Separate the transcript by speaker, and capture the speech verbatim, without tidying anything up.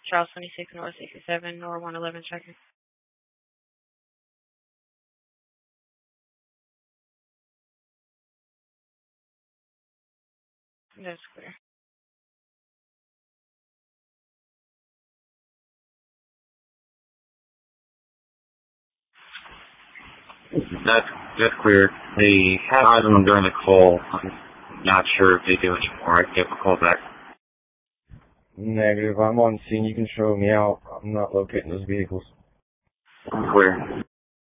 Speaker 1: Charles twenty-six, North sixty-seven, North one eleven, checking. That's clear.
Speaker 2: That's that's clear. They had eyes on them during the call. I'm not sure if they do anymore. I can give a call back.
Speaker 3: Negative. I'm on scene. You can show me out. I'm not locating those vehicles.
Speaker 2: Clear.